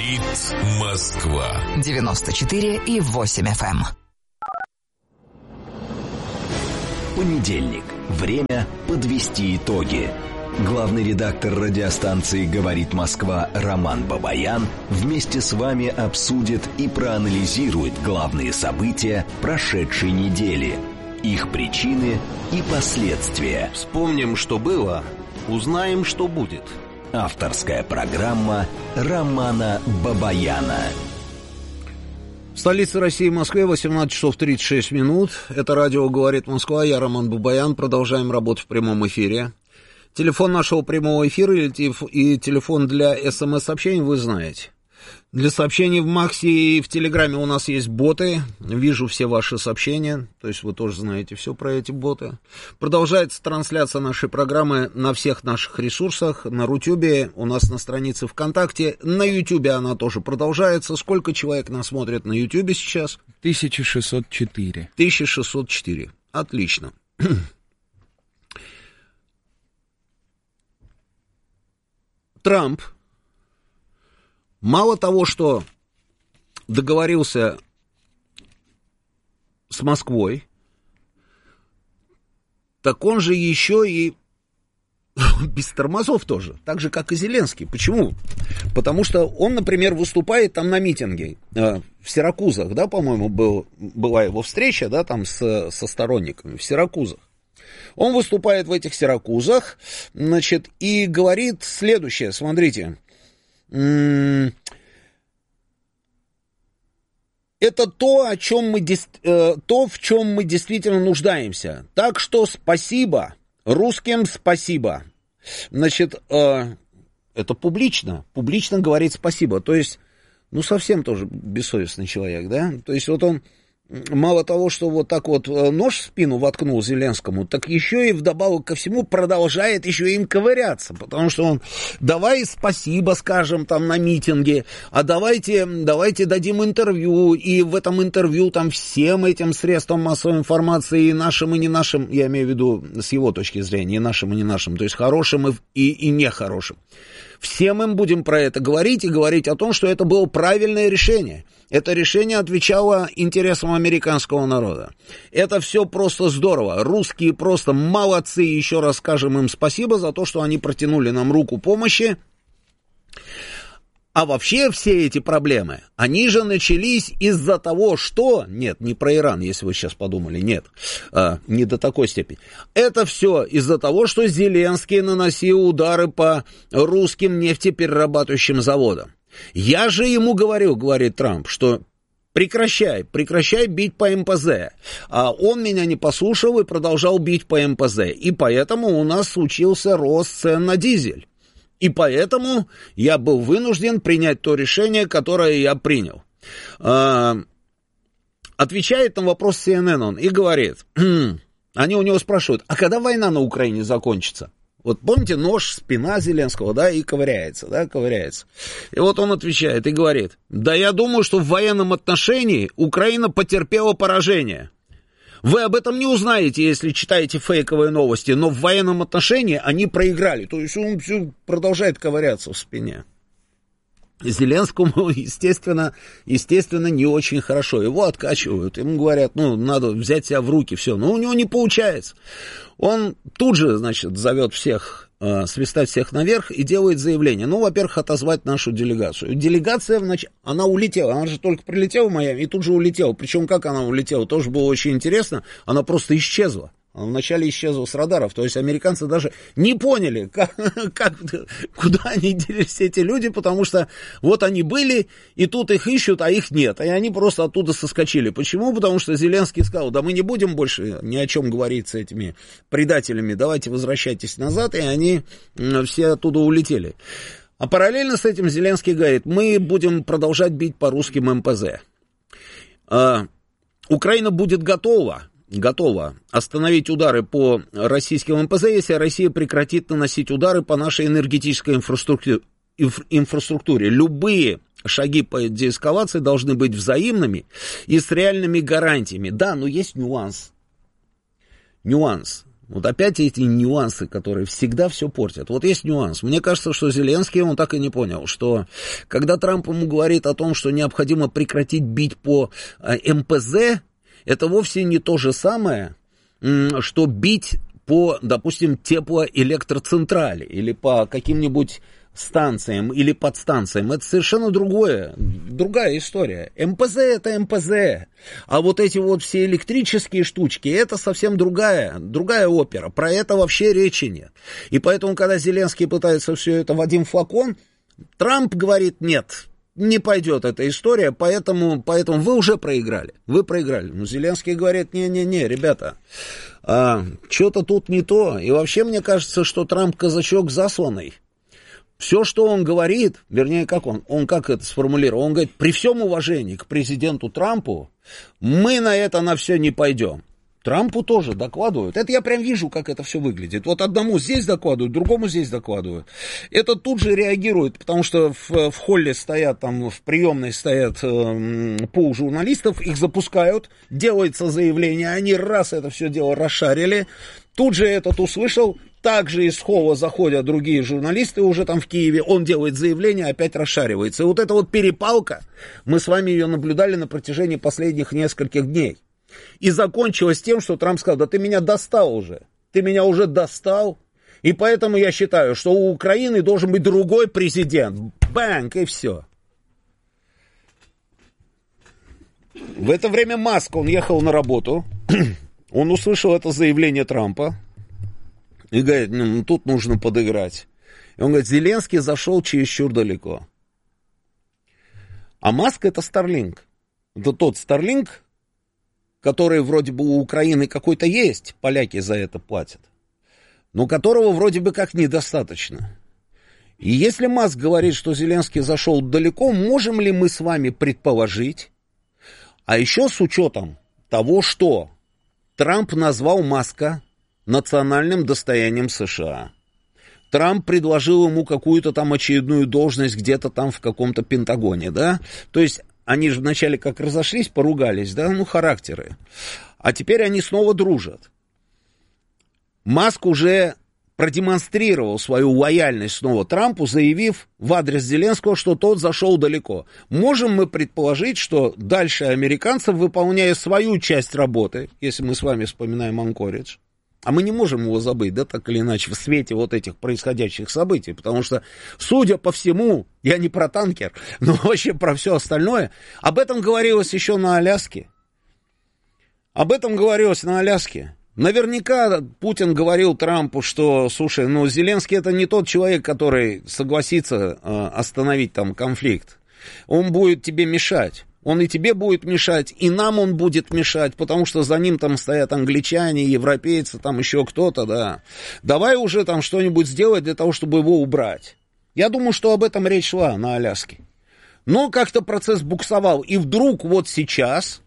Москва 94,8 FM. Понедельник. Время подвести итоги. Главный редактор радиостанции «Говорит Москва» Роман Бабаян вместе с вами обсудит и проанализирует главные события прошедшей недели, их причины и последствия. Вспомним, что было, узнаем, что будет. Авторская программа Романа Бабаяна. В столице России, Москве, 18 часов 36 минут. Это радио «Говорит Москва». Я Роман Бабаян. Продолжаем работу в прямом эфире. Телефон нашего прямого эфира и телефон для СМС-сообщений вы знаете. Для сообщений в Максе и в Телеграме у нас есть боты. Вижу все ваши сообщения, то есть вы тоже знаете все про эти боты. Продолжается трансляция нашей программы на всех наших ресурсах. На Рутюбе, у нас на странице ВКонтакте. На Ютубе она тоже продолжается. Сколько человек нас смотрит на Ютубе сейчас? 1604. 1604. Отлично. Трамп мало того, что договорился с Москвой, так он же еще и без тормозов тоже, так же, как и Зеленский. Почему? Потому что он, например, выступает там на митинге в Сиракузах, да, по-моему, была его встреча, да, там со сторонниками в Сиракузах. Он выступает в этих Сиракузах, значит, и говорит следующее, смотрите. Это то, в чем мы действительно нуждаемся. Так что спасибо, русским спасибо. Значит, это публично говорит спасибо. То есть, ну, совсем тоже бессовестный человек, да? То есть, вот он, мало того, что вот так вот нож в спину воткнул Зеленскому, так еще и вдобавок ко всему продолжает еще им ковыряться, потому что он, давай спасибо скажем там на митинге, а давайте дадим интервью, и в этом интервью там всем этим средствам массовой информации, и нашим, и не нашим, я имею в виду с его точки зрения, и нашим, и не нашим, то есть хорошим и нехорошим. Всем им будем про это говорить и говорить о том, что это было правильное решение. Это решение отвечало интересам американского народа. Это все просто здорово. Русские просто молодцы. Еще раз скажем им спасибо за то, что они протянули нам руку помощи. А вообще все эти проблемы, они же начались из-за того, что... Нет, не про Иран, если вы сейчас подумали, нет, не до такой степени. Это все из-за того, что Зеленский наносил удары по русским нефтеперерабатывающим заводам. Я же ему говорю, говорит Трамп, что прекращай бить по МПЗ. А он меня не послушал и продолжал бить по МПЗ. И поэтому у нас случился рост цен на дизель. И поэтому я был вынужден принять то решение, которое я принял. Отвечает на вопрос CNN он и говорит, они у него спрашивают, а когда война на Украине закончится? Вот помните, нож, спина Зеленского, да, и ковыряется. И вот он отвечает и говорит, да я думаю, что в военном отношении Украина потерпела поражение. Вы об этом не узнаете, если читаете фейковые новости, но в военном отношении они проиграли. То есть он все продолжает ковыряться в спине. Зеленскому, естественно, не очень хорошо. Его откачивают, ему говорят, ну, надо взять себя в руки, все. Но у него не получается. Он тут же, значит, зовет всех, свистать всех наверх и делает заявление. Ну, во-первых, отозвать нашу делегацию. Делегация, она улетела, она же только прилетела в Майами и тут же улетела. Причем, как она улетела, тоже было очень интересно, она просто исчезла. Она вначале исчезла с радаров, то есть американцы даже не поняли, куда они делись все эти люди, потому что вот они были, и тут их ищут, а их нет, и они просто оттуда соскочили. Почему? Потому что Зеленский сказал, да мы не будем больше ни о чем говорить с этими предателями, давайте возвращайтесь назад, и они все оттуда улетели. А параллельно с этим Зеленский говорит, мы будем продолжать бить по русским МПЗ. Украина будет готова остановить удары по российским МПЗ, если Россия прекратит наносить удары по нашей энергетической инфраструктуре. Любые шаги по деэскалации должны быть взаимными и с реальными гарантиями. Да, но есть нюанс. Вот опять эти нюансы, которые всегда все портят. Вот есть нюанс. Мне кажется, что Зеленский, он так и не понял, что когда Трамп ему говорит о том, что необходимо прекратить бить по МПЗ, это вовсе не то же самое, что бить по, допустим, теплоэлектроцентрали или по каким-нибудь станциям или подстанциям. Это совершенно другая история. МПЗ это МПЗ. А вот эти вот все электрические штучки, это совсем другая опера. Про это вообще речи нет. И поэтому, когда Зеленский пытается все это в один флакон, Трамп говорит: нет, не пойдет эта история, поэтому вы уже проиграли. Вы проиграли. Но Зеленский говорит: не-не-не, ребята, что-то тут не то. И вообще мне кажется, что Трамп казачок засланный. Все, что он говорит, вернее, как он как это сформулировал, он говорит: при всем уважении к президенту Трампу, мы на все не пойдем. Трампу тоже докладывают. Это я прям вижу, как это все выглядит. Вот одному здесь докладывают, другому здесь докладывают. Это тут же реагирует, потому что в холле стоят, там в приемной стоят пул журналистов, их запускают, делается заявление, они раз это все дело расшарили, тут же этот услышал, также из холла заходят другие журналисты уже там в Киеве, он делает заявление, опять расшаривается. И вот эта вот перепалка, мы с вами ее наблюдали на протяжении последних нескольких дней. И закончилось тем, что Трамп сказал: да ты меня достал уже, ты меня уже достал, и поэтому я считаю, что у Украины должен быть другой президент. Бэнк, и все. В это время Маск, он ехал на работу, он услышал это заявление Трампа и говорит: ну, тут нужно подыграть. И он говорит: Зеленский зашел чересчур далеко. А Маск — это Starlink. Это тот Starlink, который вроде бы у Украины какой-то есть, поляки за это платят, но которого вроде бы как недостаточно. И если Маск говорит, что Зеленский зашел далеко, можем ли мы с вами предположить, а еще с учетом того, что Трамп назвал Маска национальным достоянием США, Трамп предложил ему какую-то там очередную должность где-то там в каком-то Пентагоне, да, то есть они же вначале как разошлись, поругались, да, ну, характеры. А теперь они снова дружат. Маск уже продемонстрировал свою лояльность снова Трампу, заявив в адрес Зеленского, что тот зашел далеко. Можем мы предположить, что дальше американцы, выполняя свою часть работы, если мы с вами вспоминаем Анкоридж, а мы не можем его забыть, да, так или иначе, в свете вот этих происходящих событий, потому что, судя по всему, я не про танкер, но вообще про все остальное, об этом говорилось еще на Аляске. Об этом говорилось на Аляске. Наверняка Путин говорил Трампу, что, слушай, ну, Зеленский это не тот человек, который согласится остановить там конфликт. Он будет тебе мешать. Он и тебе будет мешать, и нам он будет мешать, потому что за ним там стоят англичане, европейцы, там еще кто-то, да. Давай уже там что-нибудь сделать для того, чтобы его убрать. Я думаю, что об этом речь шла на Аляске. Но как-то процесс буксовал, и вдруг вот сейчас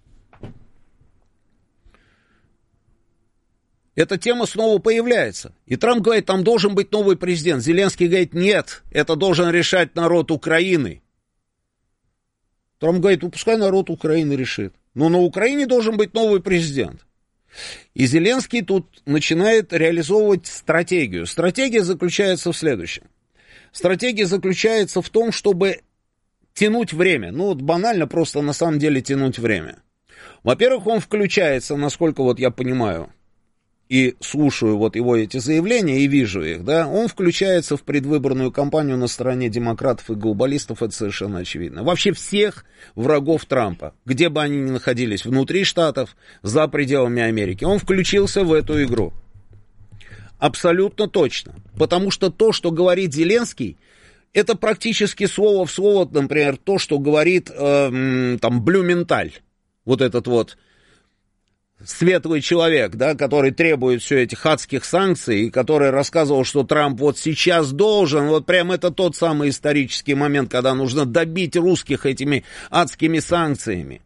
эта тема снова появляется. И Трамп говорит: там должен быть новый президент. Зеленский говорит: нет, это должен решать народ Украины. Трамп говорит: ну, пускай народ Украины решит. Но на Украине должен быть новый президент. И Зеленский тут начинает реализовывать стратегию. Стратегия заключается в следующем. Стратегия заключается в том, чтобы тянуть время. Ну, вот банально просто на самом деле тянуть время. Во-первых, он включается, насколько вот я понимаю, и слушаю вот его эти заявления и вижу их, да, он включается в предвыборную кампанию на стороне демократов и глобалистов, это совершенно очевидно. Вообще всех врагов Трампа, где бы они ни находились, внутри штатов, за пределами Америки, он включился в эту игру. Абсолютно точно. Потому что то, что говорит Зеленский, это практически слово в слово, например, то, что говорит там Блюменталь, вот этот вот светлый человек, да, который требует все этих адских санкций, и который рассказывал, что Трамп вот сейчас должен, вот прям это тот самый исторический момент, когда нужно добить русских этими адскими санкциями.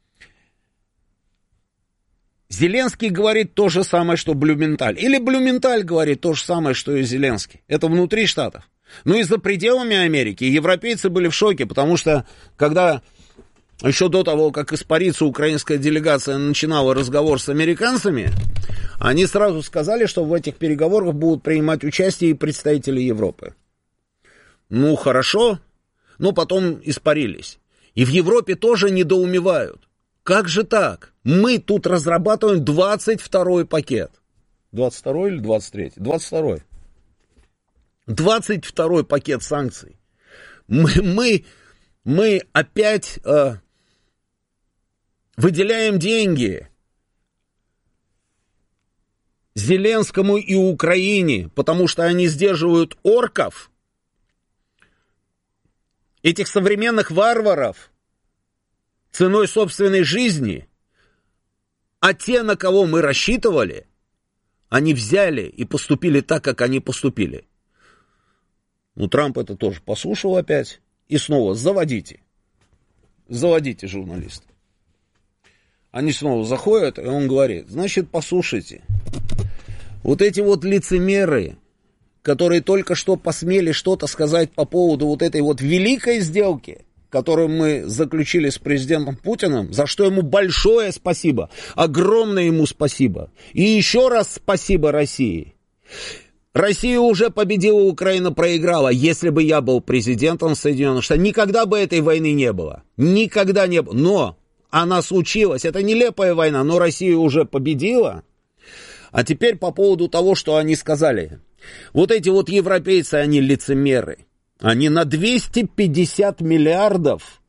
Зеленский говорит то же самое, что Блюменталь. Или Блюменталь говорит то же самое, что и Зеленский. Это внутри штатов. Ну и за пределами Америки европейцы были в шоке, потому что когда еще до того, как испариться украинская делегация начинала разговор с американцами, они сразу сказали, что в этих переговорах будут принимать участие и представители Европы. Ну, хорошо, но потом испарились. И в Европе тоже недоумевают. Как же так? Мы тут разрабатываем 22-й пакет. 22-й или 23-й? 22-й. 22-й пакет санкций. Мы опять выделяем деньги Зеленскому и Украине, потому что они сдерживают орков, этих современных варваров, ценой собственной жизни, а те, на кого мы рассчитывали, они взяли и поступили так, как они поступили. Ну, Трамп это тоже послушал опять, и снова заводите журналистов. Они снова заходят, и он говорит, значит, послушайте, вот эти вот лицемеры, которые только что посмели что-то сказать по поводу вот этой вот великой сделки, которую мы заключили с президентом Путиным, за что ему большое спасибо, огромное ему спасибо. И еще раз спасибо России. Россия уже победила, Украина проиграла. Если бы я был президентом Соединенных Штатов, никогда бы этой войны не было. Никогда не было. Но она случилась. Это нелепая война, но Россия уже победила. А теперь по поводу того, что они сказали. Вот эти вот европейцы, они лицемеры. Они на 250 миллиардов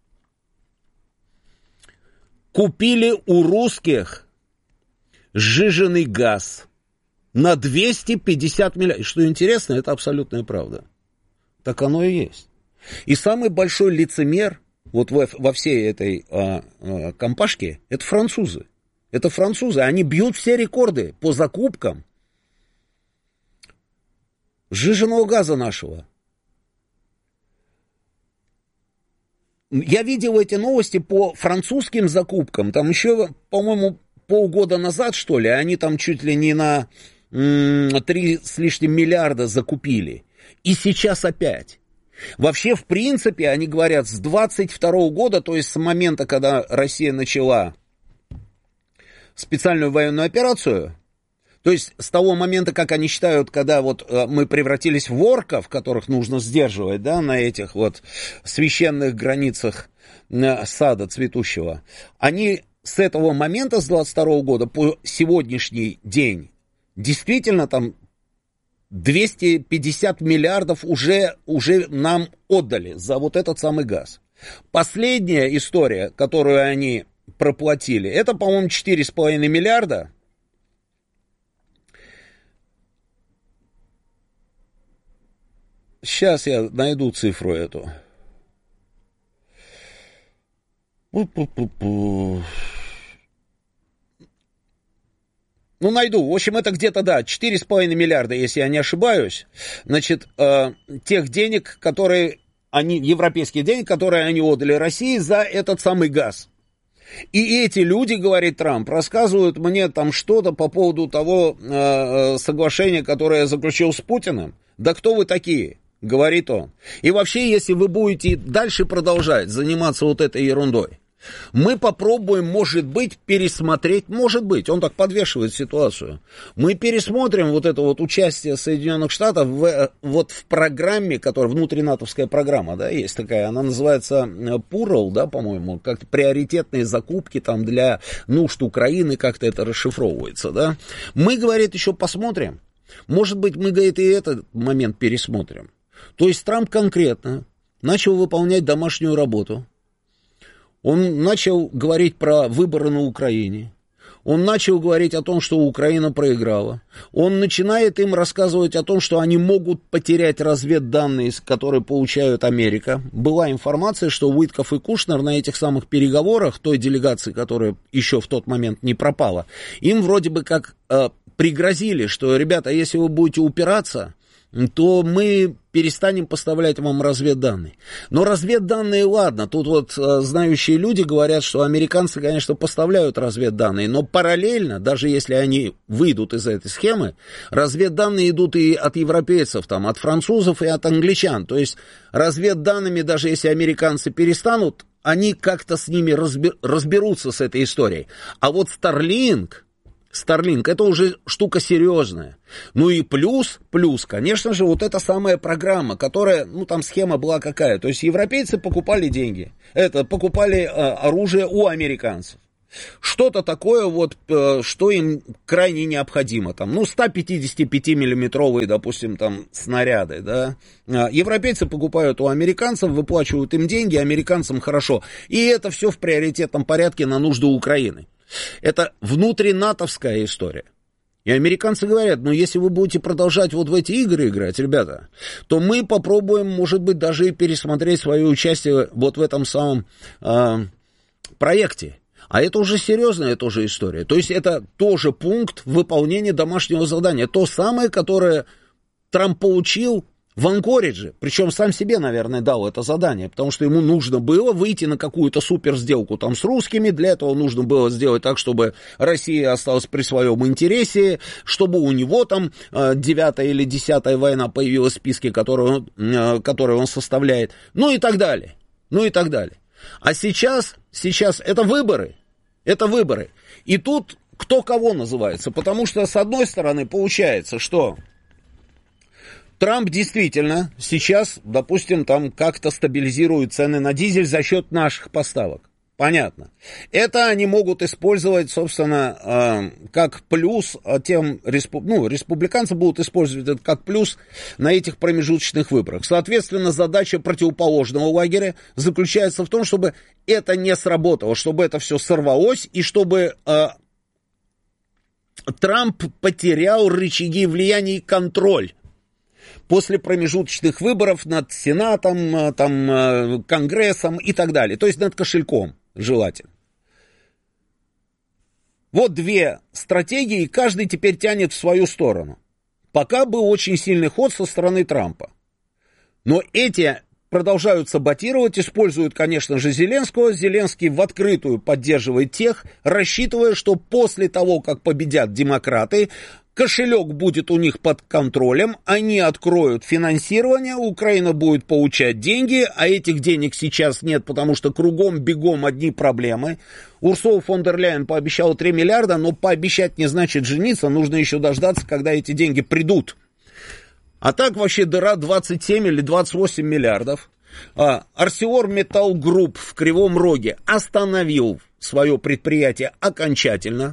купили у русских сжиженный газ. На 250 миллиардов. Что интересно, это абсолютная правда. Так оно и есть. И самый большой лицемер вот во всей этой компашке, это французы. Это французы. Они бьют все рекорды по закупкам сжиженного газа нашего. Я видел эти новости по французским закупкам. Там еще, по-моему, полгода назад, что ли, они там чуть ли не на 3 с лишним миллиарда закупили. И сейчас опять. Вообще, в принципе, они говорят, с 22 года, то есть с момента, когда Россия начала специальную военную операцию, то есть с того момента, как они считают, когда вот мы превратились в орков, которых нужно сдерживать, да, на этих вот священных границах сада цветущего, они с этого момента, с 22 года по сегодняшний день, действительно там 250 миллиардов уже нам отдали за вот этот самый газ. Последняя история, которую они проплатили, это, по-моему, 4,5 миллиарда. Сейчас я найду цифру эту. Ну, найду. В общем, это где-то, да, 4,5 миллиарда, если я не ошибаюсь. Значит, тех денег, которые они, европейских денег, которые они отдали России за этот самый газ. И эти люди, говорит Трамп, рассказывают мне там что-то по поводу того соглашения, которое я заключил с Путиным. Да кто вы такие? Говорит он. И вообще, если вы будете дальше продолжать заниматься вот этой ерундой, мы попробуем, может быть, пересмотреть, может быть, он так подвешивает ситуацию, мы пересмотрим вот это вот участие Соединенных Штатов вот в программе, которая внутринатовская программа, да, есть такая, она называется PURL, да, по-моему, как-то приоритетные закупки там для нужд Украины, как-то это расшифровывается, да. Мы, говорит, еще посмотрим, может быть, мы, говорит, и этот момент пересмотрим. То есть Трамп конкретно начал выполнять домашнюю работу. Он начал говорить про выборы на Украине. Он начал говорить о том, что Украина проиграла. Он начинает им рассказывать о том, что они могут потерять разведданные, которые получают Америка. Была информация, что Уитков и Кушнер на этих самых переговорах, той делегации, которая еще в тот момент не пропала, им вроде бы как пригрозили, что, ребята, если вы будете упираться, то мы перестанем поставлять вам разведданные. Но разведданные, ладно, тут вот знающие люди говорят, что американцы, конечно, поставляют разведданные, но параллельно, даже если они выйдут из этой схемы, разведданные идут и от европейцев, там, от французов и от англичан. То есть разведданными, даже если американцы перестанут они как-то с ними разберутся с этой историей. А вот Starlink, это уже штука серьезная. Ну и плюс, конечно же, вот эта самая программа, которая, ну там схема была какая. То есть европейцы покупали покупали оружие у американцев. Что-то такое вот, что им крайне необходимо. Там, 155-миллиметровые, допустим, там снаряды, да. Европейцы покупают у американцев, выплачивают им деньги, американцам хорошо. И это все в приоритетном порядке на нужды Украины. Это внутринатовская история. И американцы говорят, если вы будете продолжать вот в эти игры играть, ребята, то мы попробуем, может быть, даже и пересмотреть свое участие вот в этом самом проекте. А это уже серьезная тоже история. То есть это тоже пункт выполнения домашнего задания. То самое, которое Трамп получил в Анкоридже. Причем сам себе, наверное, дал это задание. Потому что ему нужно было выйти на какую-то суперсделку там с русскими. Для этого нужно было сделать так, чтобы Россия осталась при своем интересе. Чтобы у него там 9-я или 10-я война появилась в списке, который он составляет. Ну и так далее. А сейчас это выборы. И тут кто кого называется. Потому что, с одной стороны, получается, что Трамп действительно сейчас, допустим, там как-то стабилизирует цены на дизель за счет наших поставок. Понятно. Это они могут использовать, собственно, как плюс тем, республиканцы будут использовать это как плюс на этих промежуточных выборах. Соответственно, задача противоположного лагеря заключается в том, чтобы это не сработало, чтобы это все сорвалось и чтобы Трамп потерял рычаги влияния и контроль после промежуточных выборов над Сенатом, там, Конгрессом и так далее. То есть над кошельком. Желательно. Вот две стратегии, каждый теперь тянет в свою сторону. Пока был очень сильный ход со стороны Трампа. Но эти продолжают саботировать, используют, конечно же, Зеленского. Зеленский в открытую поддерживает тех, рассчитывая, что после того, как победят демократы, кошелек будет у них под контролем, они откроют финансирование, Украина будет получать деньги, а этих денег сейчас нет, потому что кругом, бегом одни проблемы. Урсула фон дер Ляйен пообещала 3 миллиарда, но пообещать не значит жениться, нужно еще дождаться, когда эти деньги придут. А так вообще дыра 27 или 28 миллиардов. ArcelorMittal Group в Кривом Роге остановил свое предприятие окончательно.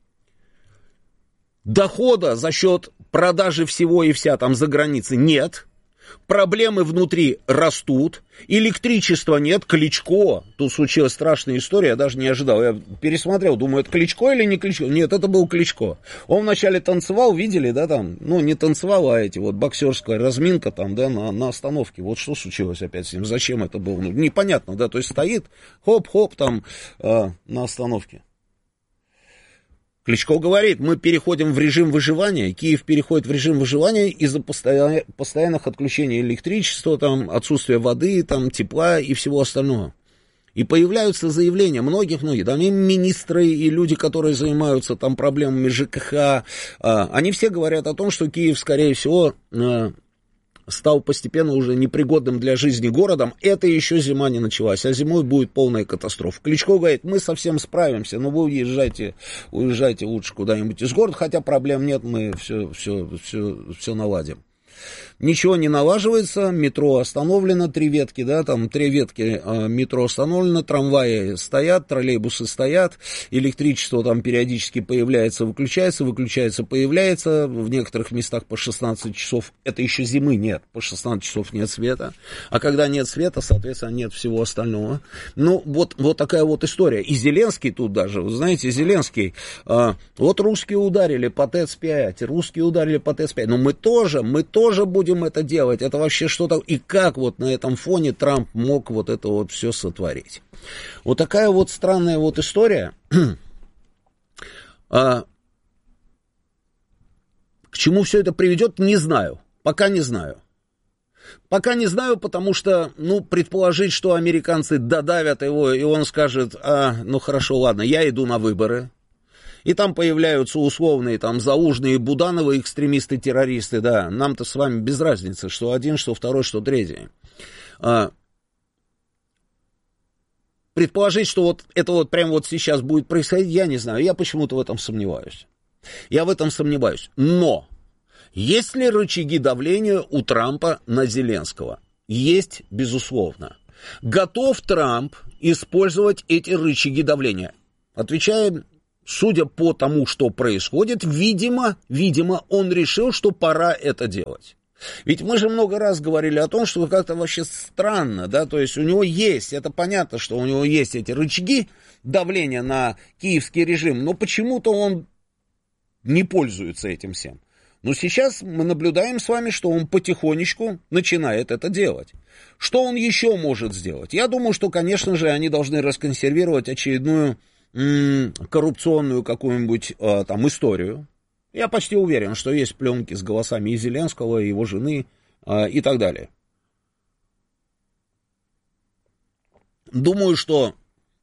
Дохода за счет продажи всего и вся там за границей нет. Проблемы внутри растут. Электричества нет. Кличко. Тут случилась страшная история, я даже не ожидал. Я пересмотрел, думаю, это Кличко или не Кличко? Нет, это был Кличко. Он вначале танцевал, видели, да, там, не танцевал, а эти вот боксерская разминка там, да, на остановке. Вот что случилось опять с ним, зачем это было? Непонятно, да, то есть стоит, хоп-хоп там на остановке. Кличко говорит, мы переходим в режим выживания, Киев переходит в режим выживания из-за постоянных отключений электричества, там, отсутствия воды, там, тепла и всего остального. И появляются заявления многих, там и министры, и люди, которые занимаются там проблемами ЖКХ, они все говорят о том, что Киев, скорее всего, стал постепенно уже непригодным для жизни городом. Это еще зима не началась, а зимой будет полная катастрофа. Кличко говорит, мы совсем справимся, но вы уезжайте лучше куда-нибудь из города, хотя проблем нет, мы все наладим. Ничего не налаживается, метро остановлено, 3 ветки, да, там 3 ветки метро остановлено, трамваи стоят, троллейбусы стоят, электричество там периодически появляется, выключается, появляется, в некоторых местах по 16 часов, это еще зимы нет, по 16 часов нет света, а когда нет света, соответственно, нет всего остального. Вот такая вот история. И Зеленский тут даже, вы знаете, вот русские ударили по ТЭЦ-5, но мы тоже будем это делать, это вообще что-то, и как вот на этом фоне Трамп мог вот это вот все сотворить. Вот такая вот странная вот история. К чему все это приведет, не знаю, пока не знаю. Потому что, предположить, что американцы додавят его, и он скажет, хорошо, ладно, я иду на выборы. И там появляются условные там Заужные, Будановы, экстремисты-террористы, да, нам-то с вами без разницы, что один, что второй, что третий. предположить, что вот это вот прямо вот сейчас будет происходить, я не знаю. Я почему-то в этом сомневаюсь. Но есть ли рычаги давления у Трампа на Зеленского? Есть, безусловно. Готов Трамп использовать эти рычаги давления? Отвечаю, судя по тому, что происходит, видимо, он решил, что пора это делать. Ведь мы же много раз говорили о том, что как-то вообще странно, да, то есть у него есть, это понятно, что у него есть эти рычаги давления на киевский режим, но почему-то он не пользуется этим всем. Но сейчас мы наблюдаем с вами, что он потихонечку начинает это делать. Что он еще может сделать? Я думаю, что, конечно же, они должны расконсервировать очередную коррупционную какую-нибудь там историю. Я почти уверен, что есть пленки с голосами и Зеленского, и его жены, и так далее. Думаю, что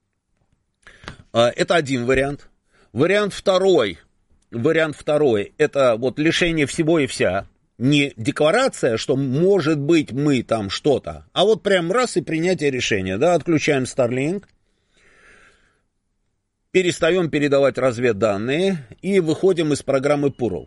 это один вариант. Вариант второй, это вот лишение всего и вся. Не декларация, что может быть мы там что-то, а вот прям раз и принятие решения. Да, отключаем Starlink. Перестаем передавать разведданные и выходим из программы Пурл.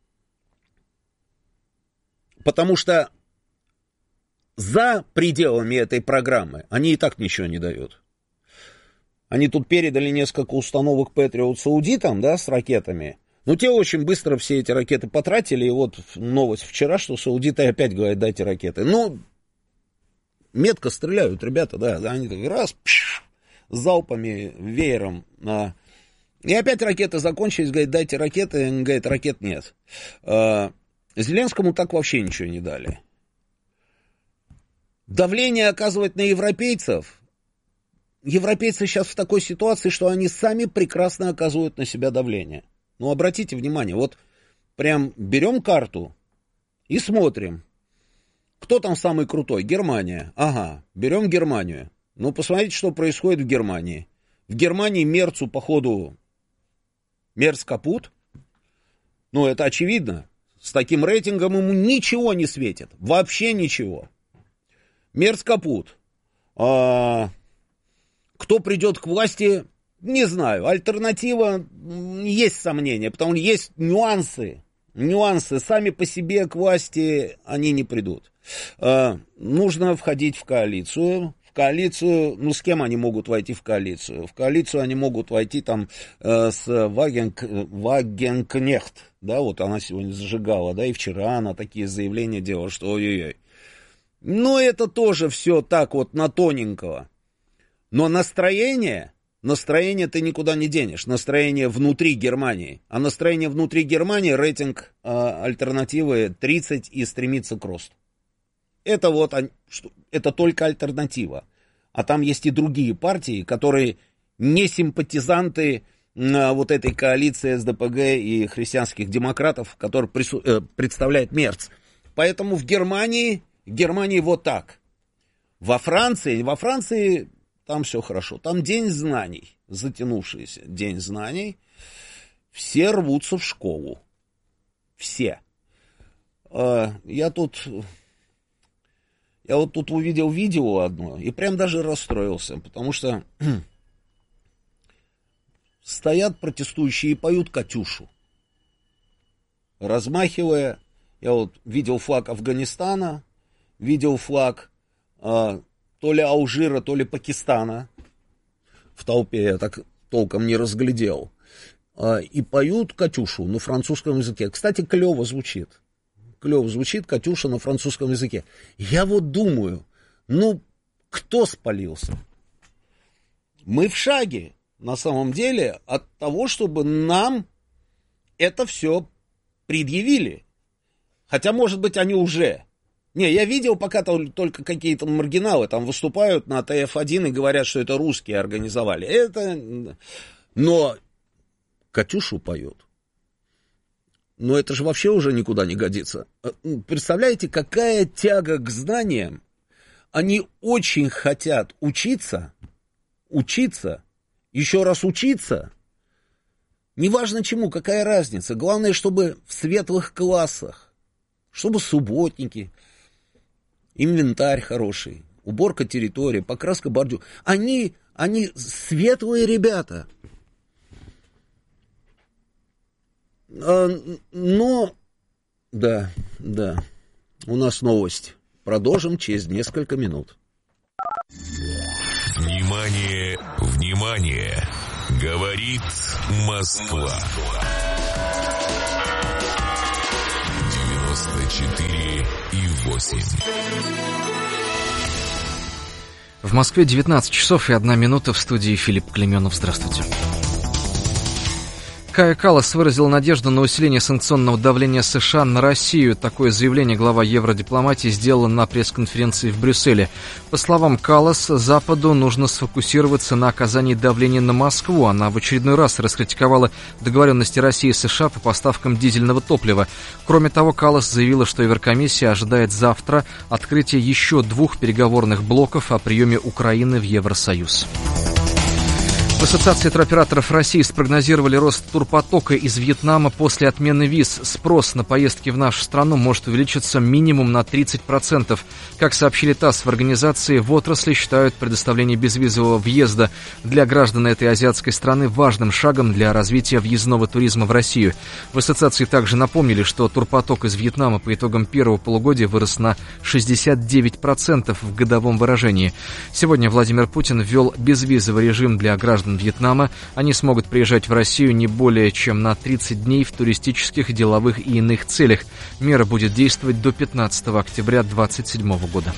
Потому что за пределами этой программы они и так ничего не дают. Они тут передали несколько установок Patriot саудитам, да, с ракетами. Но те очень быстро все эти ракеты потратили. И вот новость вчера, что саудиты опять говорят, дайте ракеты. Ну, метко стреляют ребята, да, они так раз... залпами, веером. И опять ракеты закончились, говорит, дайте ракеты. Он говорит, ракет нет. Зеленскому так вообще ничего не дали. Давление оказывать на европейцев. Европейцы сейчас в такой ситуации, что они сами прекрасно оказывают на себя давление. Ну, обратите внимание, вот прям берем карту и смотрим. Кто там самый крутой? Германия. Ага, берем Германию. Ну, посмотрите, что происходит в Германии. В Германии Мерцу, походу, Мерц капут. Ну, это очевидно. С таким рейтингом ему ничего не светит. Вообще ничего. Мерц капут. Кто придет к власти, не знаю. Альтернатива, есть сомнения, потому что есть нюансы. Сами по себе к власти они не придут. Нужно входить в коалицию. Ну, с кем они могут войти в коалицию? В коалицию они могут войти там с Вагенкнехт, да, вот она сегодня зажигала, да, и вчера она такие заявления делала, что ой-ой-ой. Но это тоже все так вот на тоненького. Но настроение ты никуда не денешь, настроение внутри Германии. А настроение внутри Германии, рейтинг альтернативы 30 и стремится к росту. Это вот, это только альтернатива. А там есть и другие партии, которые не симпатизанты вот этой коалиции СДПГ и христианских демократов, которые представляет Мерц. Поэтому в Германии вот так. Во Франции там все хорошо. Там день знаний, затянувшийся день знаний. Все рвутся в школу. Все. Я вот тут увидел видео одно и прям даже расстроился, потому что стоят протестующие и поют «Катюшу», размахивая. Я вот видел флаг Афганистана, видел флаг то ли Алжира, то ли Пакистана. В толпе я так толком не разглядел. И поют «Катюшу» на французском языке. Кстати, клево звучит. «Катюша» на французском языке. Я вот думаю, ну, кто спалился? Мы в шаге, на самом деле, от того, чтобы нам это все предъявили. Хотя, может быть, они уже. Не, я видел, пока только какие-то маргиналы там выступают на ТФ-1 и говорят, что это русские организовали. Но «Катюшу» поют. Но это же вообще уже никуда не годится. Представляете, какая тяга к знаниям? Они очень хотят учиться, еще раз учиться. Неважно чему, какая разница. Главное, чтобы в светлых классах, чтобы субботники, инвентарь хороший, уборка территории, покраска бордюр. Они Они светлые ребята. Но, да, у нас новость. Продолжим через несколько минут. Внимание, внимание! Говорит Москва. 94,8. В Москве 19 часов и 1 минута. В студии Филипп Клеменов. Здравствуйте. Кая Каллас выразил надежду на усиление санкционного давления США на Россию. Такое заявление глава евродипломатии сделала на пресс-конференции в Брюсселе. По словам Калласа, Западу нужно сфокусироваться на оказании давления на Москву. Она в очередной раз раскритиковала договоренности России и США по поставкам дизельного топлива. Кроме того, Каллас заявила, что Еврокомиссия ожидает завтра открытия еще 2 переговорных блоков о приеме Украины в Евросоюз. В Ассоциации туроператоров России спрогнозировали рост турпотока из Вьетнама после отмены виз. Спрос на поездки в нашу страну может увеличиться минимум на 30%. Как сообщили ТАСС, в организации в отрасли считают предоставление безвизового въезда для граждан этой азиатской страны важным шагом для развития въездного туризма в Россию. В ассоциации также напомнили, что турпоток из Вьетнама по итогам первого полугодия вырос на 69% в годовом выражении. Сегодня Владимир Путин ввел безвизовый режим для граждан Вьетнама. Они смогут приезжать в Россию не более чем на 30 дней в туристических, деловых и иных целях. Мера будет действовать до 15 октября 2027 года.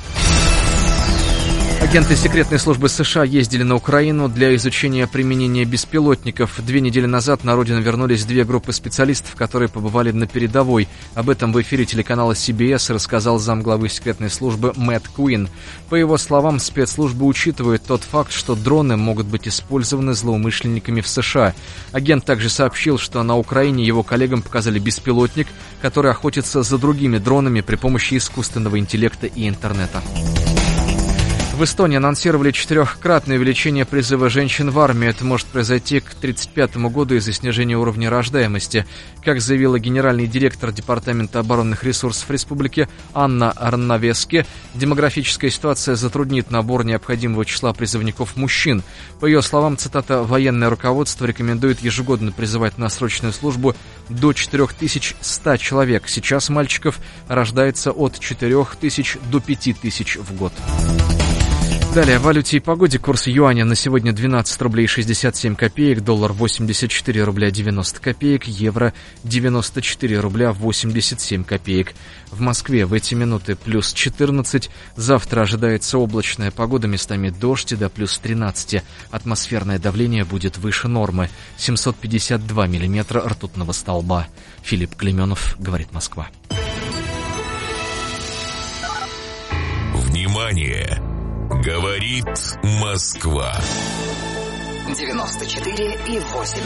Агенты секретной службы США ездили на Украину для изучения применения беспилотников. 2 недели назад на родину вернулись 2 группы специалистов, которые побывали на передовой. Об этом в эфире телеканала CBS рассказал замглавы секретной службы Мэтт Куин. По его словам, спецслужбы учитывают тот факт, что дроны могут быть использованы злоумышленниками в США. Агент также сообщил, что на Украине его коллегам показали беспилотник, который охотится за другими дронами при помощи искусственного интеллекта и интернета. В Эстонии анонсировали 4-кратное увеличение призыва женщин в армию. Это может произойти к 1935 году из-за снижения уровня рождаемости. Как заявила генеральный директор Департамента оборонных ресурсов республики Анна Арнавески, демографическая ситуация затруднит набор необходимого числа призывников мужчин. По ее словам, цитата, «военное руководство рекомендует ежегодно призывать на срочную службу до 4100 человек. Сейчас мальчиков рождается от 4000 до 5000 в год». Далее о валюте и погоде. Курс юаня на сегодня 12 рублей 67 копеек, доллар 84 рубля 90 копеек, евро 94 рубля 87 копеек. В Москве в эти минуты плюс 14. Завтра ожидается облачная погода, местами дождь до плюс 13. Атмосферное давление будет выше нормы. 752 миллиметра ртутного столба. Филипп Клеменов, говорит Москва. Внимание! Говорит Москва. 94,8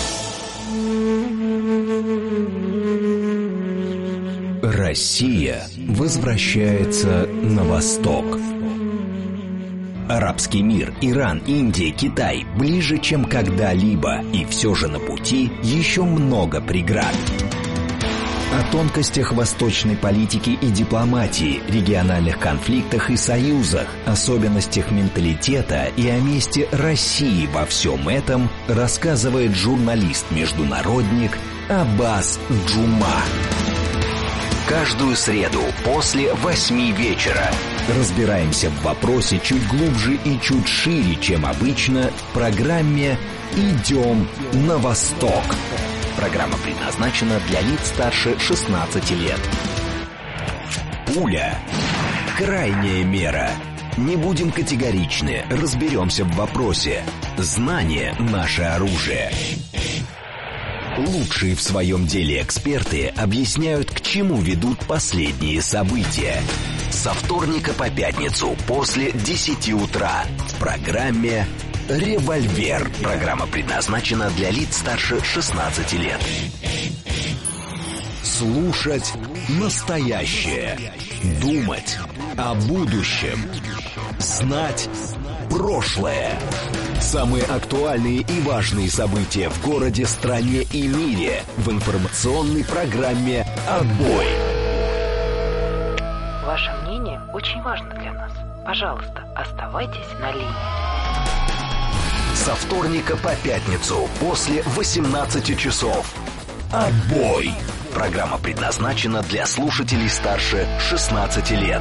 FM. Россия возвращается на восток. Арабский мир, Иран, Индия, Китай ближе, чем когда-либо, и все же на пути еще много преград. О тонкостях восточной политики и дипломатии, региональных конфликтах и союзах, особенностях менталитета и о месте России во всем этом рассказывает журналист-международник Аббас Джума. Каждую среду после 8 вечера разбираемся в вопросе чуть глубже и чуть шире, чем обычно, в программе «Идем на восток». Программа предназначена для лиц старше 16 лет. Пуля. Крайняя мера. Не будем категоричны, разберемся в вопросе. Знание – наше оружие. Лучшие в своем деле эксперты объясняют, к чему ведут последние события. Со вторника по пятницу после 10 утра в программе «Револьвер». Программа предназначена для лиц старше 16 лет. Слушать настоящее. Думать о будущем. Знать прошлое. Самые актуальные и важные события в городе, стране и мире в информационной программе «Отбой». Ваше мнение очень важно для нас. Пожалуйста, оставайтесь на линии. Со вторника по пятницу после 18 часов. Отбой! Программа предназначена для слушателей старше 16 лет.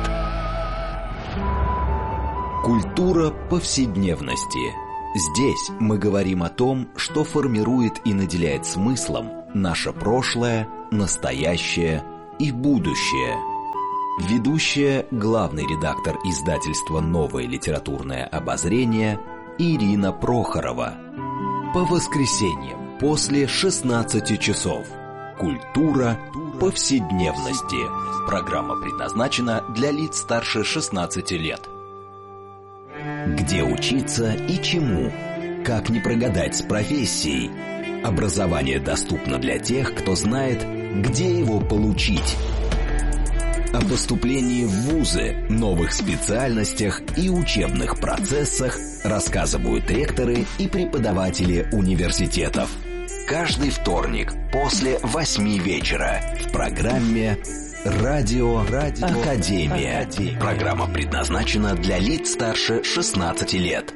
Культура повседневности. Здесь мы говорим о том, что формирует и наделяет смыслом наше прошлое, настоящее и будущее. Ведущая, главный редактор издательства «Новое литературное обозрение» Ирина Прохорова. По воскресеньям после 16 часов. Культура повседневности. Программа предназначена для лиц старше 16 лет. Где учиться и чему? Как не прогадать с профессией? Образование доступно для тех, кто знает, где его получить. О поступлении в вузы, новых специальностях и учебных процессах рассказывают ректоры и преподаватели университетов. Каждый вторник после 8 вечера в программе «Радио Академия». Программа предназначена для лиц старше 16 лет.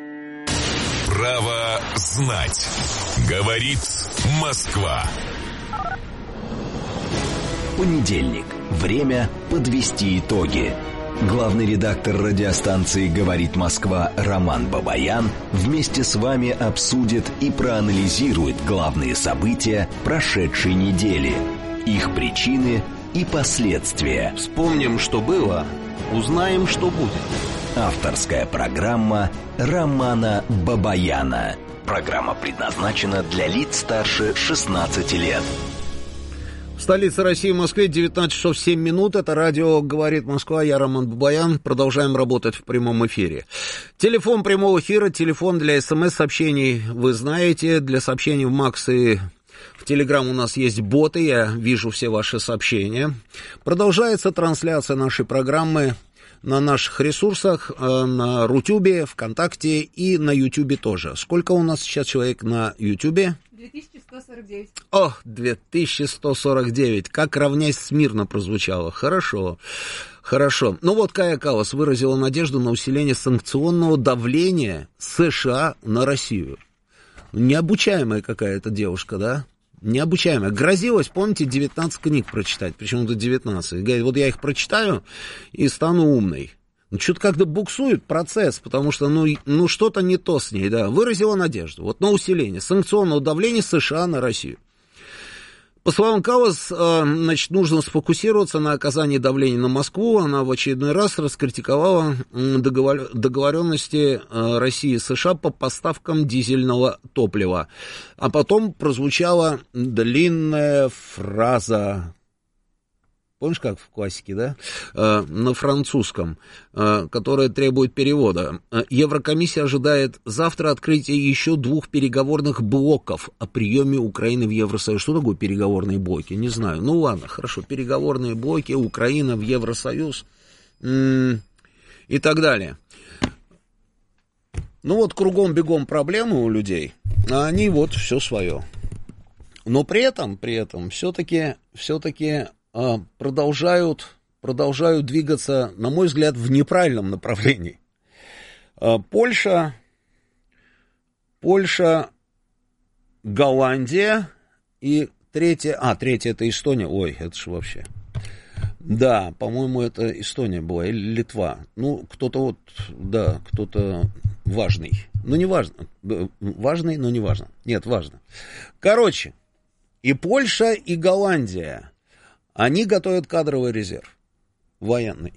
Право знать. Говорит Москва. Понедельник. Время подвести итоги. Главный редактор радиостанции «Говорит Москва» Роман Бабаян вместе с вами обсудит и проанализирует главные события прошедшей недели, их причины и последствия. Вспомним, что было, узнаем, что будет. Авторская программа Романа Бабаяна. Программа предназначена для лиц старше 16 лет. В столице России, в Москве, 19 часов 7 минут. Это радио «Говорит Москва». Я Роман Бабаян. Продолжаем работать в прямом эфире. Телефон прямого эфира, телефон для СМС-сообщений вы знаете. Для сообщений в Макс и в Телеграм у нас есть боты. Я вижу все ваши сообщения. Продолжается трансляция нашей программы на наших ресурсах, на Рутюбе, ВКонтакте и на Ютубе тоже. Сколько у нас сейчас человек на Ютубе? 2149. О, 2149. Как равнясь смирно прозвучало. Хорошо. Хорошо. Ну вот Кая Каллас выразила надежду на усиление санкционного давления США на Россию. Необучаемая какая-то девушка, да? Необучаемая. Грозилась, помните, 19 книг прочитать. Причем тут 19. Говорит, вот я их прочитаю и стану умной. Ну, что-то как-то буксует процесс, потому что, ну, что-то не то с ней, да. Выразила надежду. Вот на усиление санкционного давления США на Россию. По словам Каллас, значит, нужно сфокусироваться на оказании давления на Москву. Она в очередной раз раскритиковала договоренности России и США по поставкам дизельного топлива. А потом прозвучала длинная фраза. Помнишь, как в классике, да? На французском, которая требует перевода. Еврокомиссия ожидает завтра открытия еще 2 переговорных блоков о приеме Украины в Евросоюз. Что такое переговорные блоки? Не знаю. Ну ладно, хорошо. Переговорные блоки, Украина в Евросоюз и так далее. Ну вот кругом-бегом проблемы у людей, а они вот все свое. Но при этом все-таки продолжают двигаться, на мой взгляд, в неправильном направлении. Польша, Голландия и третья это Эстония. Ой, это же вообще. Да, по-моему, это Эстония была или Литва. Ну, кто-то важный. Ну, не важно. Важный, но не важно. Нет, важно. Короче, и Польша, и Голландия. Они готовят кадровый резерв, военный.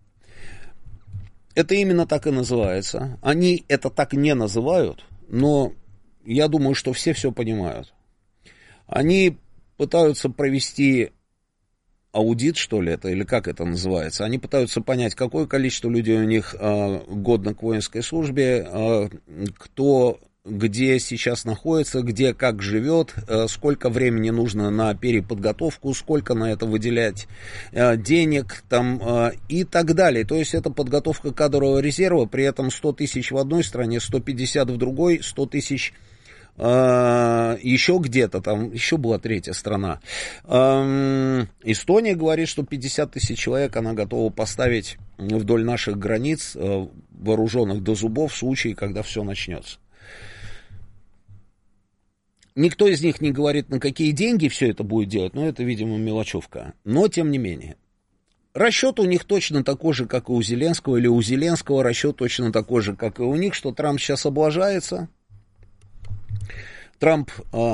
Это именно так и называется. Они это так не называют, но я думаю, что все понимают. Они пытаются провести аудит, что ли, это, или как это называется. Они пытаются понять, какое количество людей у них годно к воинской службе, кто где сейчас находится, где как живет, сколько времени нужно на переподготовку, сколько на это выделять денег там, и так далее. То есть это подготовка кадрового резерва, при этом 100 тысяч в одной стране, 150 в другой, 100 тысяч еще где-то, там еще была третья страна. Эстония говорит, что 50 тысяч человек она готова поставить вдоль наших границ, вооруженных до зубов, в случае, когда все начнется. Никто из них не говорит, на какие деньги все это будет делать, но это, видимо, мелочевка. Но, тем не менее, расчет у них точно такой же, как и у Зеленского, или у Зеленского расчет точно такой же, как и у них, что Трамп сейчас облажается, Трамп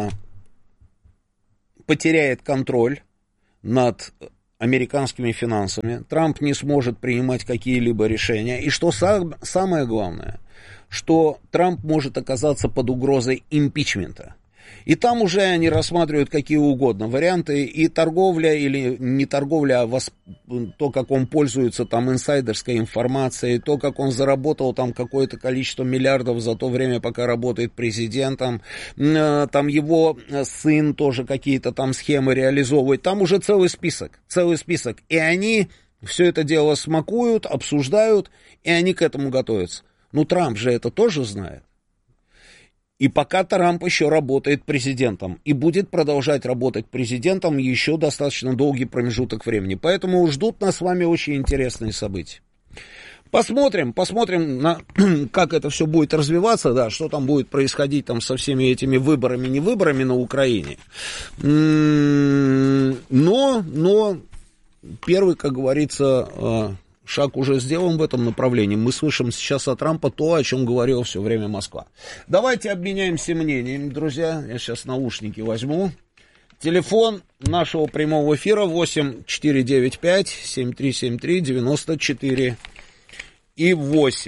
потеряет контроль над американскими финансами, Трамп не сможет принимать какие-либо решения, и что самое главное, что Трамп может оказаться под угрозой импичмента. И там уже они рассматривают какие угодно варианты, и торговля или не торговля, а то, как он пользуется там инсайдерской информацией, то, как он заработал там какое-то количество миллиардов за то время, пока работает президентом, там его сын тоже какие-то там схемы реализовывает, там уже целый список, и они все это дело смакуют, обсуждают, и они к этому готовятся. Ну, Трамп же это тоже знает. И пока Трамп еще работает президентом, и будет продолжать работать президентом еще достаточно долгий промежуток времени. Поэтому ждут нас с вами очень интересные события. Посмотрим, как это все будет развиваться, да, что там будет происходить там со всеми этими выборами, не выборами на Украине. Но первый, как говорится, шаг уже сделан в этом направлении. Мы слышим сейчас от Трампа то, о чем говорила все время Москва. Давайте обменяемся мнениями, друзья. Я сейчас наушники возьму. Телефон нашего прямого эфира 8495-7373-94 и 8.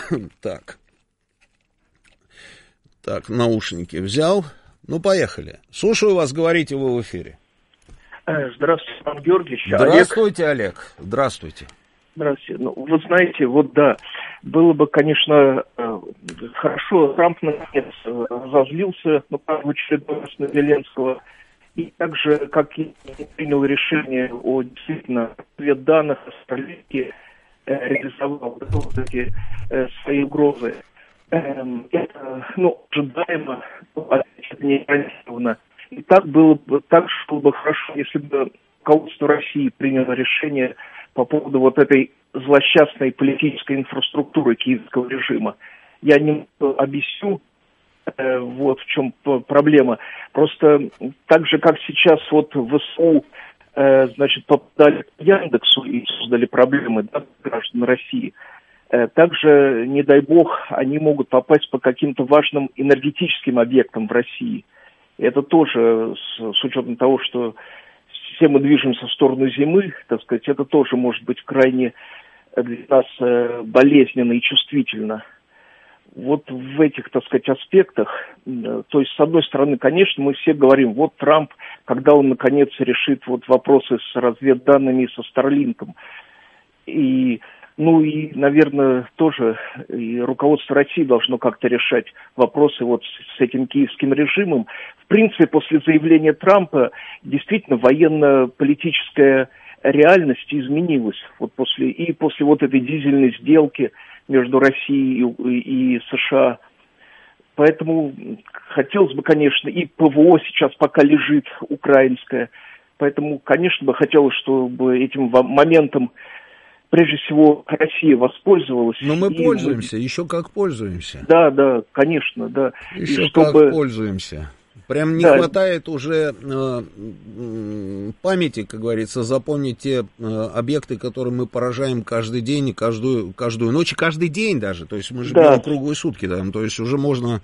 Так, наушники взял. Ну, поехали. Слушаю вас, говорите вы в эфире. Здравствуйте, Иван Георгиевич. Здравствуйте, Олег. Здравствуйте. Здравствуйте. Ну, вы знаете, вот да, было бы, конечно, хорошо, Трамп наконец разозлился, в очередной раз на Зеленского, и также, как и принял решение о действительно разведданных, Starlink реализовал вот эти свои угрозы. Это, ожидаемо, это не гарантированно. И так было бы хорошо, если бы руководство России приняло решение по поводу вот этой злосчастной политической инфраструктуры киевского режима. Я не объясню, вот в чем проблема. Просто так же, как сейчас вот ВСУ, попадали к Яндексу и создали проблемы, да, граждан России, также, не дай бог, они могут попасть по каким-то важным энергетическим объектам в России. Это тоже, с учетом того, что все мы движемся в сторону зимы, так сказать, это тоже может быть крайне для нас болезненно и чувствительно. Вот в этих, так сказать, аспектах, то есть, с одной стороны, конечно, мы все говорим, вот Трамп, когда он, наконец, решит вот вопросы с разведданными и со Старлинком. И, наверное, тоже и руководство России должно как-то решать вопросы вот с этим киевским режимом. В принципе, после заявления Трампа действительно военно-политическая реальность изменилась. Вот после вот этой дизельной сделки между Россией и США. Поэтому хотелось бы, конечно, и ПВО сейчас пока лежит украинское. Поэтому, конечно, бы хотелось, чтобы этим моментом прежде всего Россия воспользовалась. Но мы пользуемся, еще как пользуемся. Да, конечно, да. Еще как пользуемся. Прям не хватает уже памяти, как говорится, запомнить те объекты, которые мы поражаем каждый день, каждую ночь, и каждый день даже. То есть мы же берем круглые сутки, да, то есть уже можно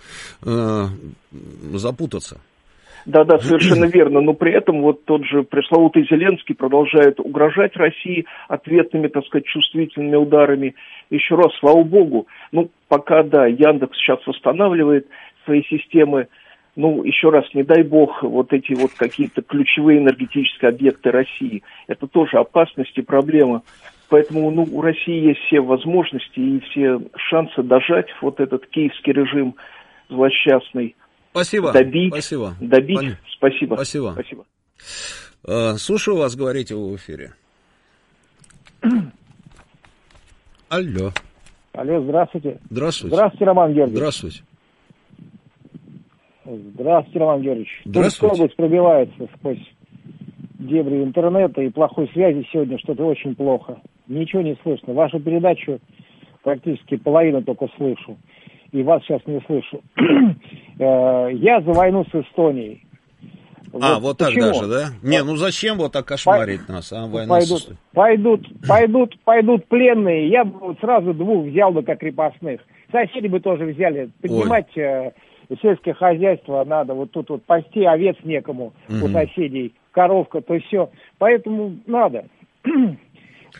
запутаться. Да, совершенно верно. Но при этом вот тот же пресловутый Зеленский продолжает угрожать России ответными, так сказать, чувствительными ударами. Еще раз, слава богу, пока, да, Яндекс сейчас восстанавливает свои системы, еще раз, не дай бог, вот эти вот какие-то ключевые энергетические объекты России. Это тоже опасность и проблема. Поэтому, у России есть все возможности и все шансы дожать вот этот киевский режим злосчастный. Спасибо. Добить. Спасибо. Слушаю вас, говорите вы в эфире. Алло, здравствуйте. Здравствуйте. Здравствуйте, Роман Георгиевич. Здравствуйте. Здравствуйте, Роман Георгиевич. Здравствуйте. Область пробивается сквозь дебри интернета и плохой связи сегодня, что-то очень плохо. Ничего не слышно. Вашу передачу практически половину только слышу. и вас сейчас не слышу. Я за войну с Эстонией. Вот так даже, да? Не, ну зачем вот так кошмарить нас, война с Эстонией? Пойдут пленные, я бы вот сразу 2 взял бы как крепостных. Соседи бы тоже взяли. Поднимать сельское хозяйство надо, вот тут вот пасти овец некому у соседей, коровка, то все. Поэтому надо.